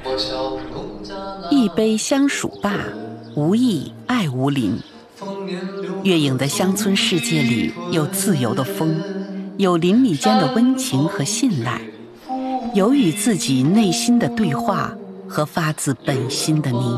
一杯香蜀罢，无意爱无邻。月影的乡村世界里，有自由的风，有邻里间的温情和信赖，有与自己内心的对话和发自本心的呢